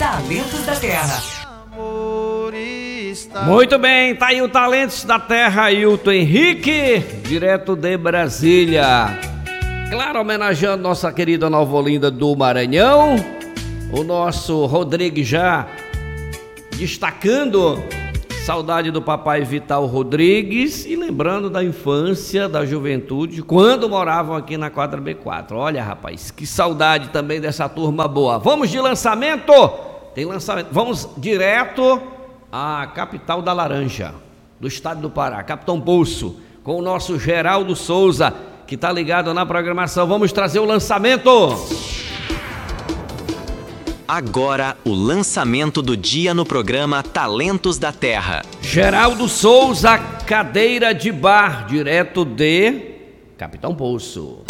Talentos da Terra. Muito bem, tá aí o Talentos da Terra, Ailton Henrique, direto de Brasília. Claro, homenageando nossa querida Nova Olinda do Maranhão, o nosso Rodrigues já destacando saudade do papai Vital Rodrigues e lembrando da infância, da juventude, quando moravam aqui na 4B4. Olha, rapaz, que saudade também dessa turma boa. Vamos de lançamento? Tem lançamento. Vamos direto à capital da laranja, do estado do Pará, Capitão Poço, com o nosso Geraldo Souza, que está ligado na programação. Vamos trazer o lançamento. Agora, o lançamento do dia no programa Talentos da Terra. Geraldo Souza, cadeira de bar, direto de Capitão Poço.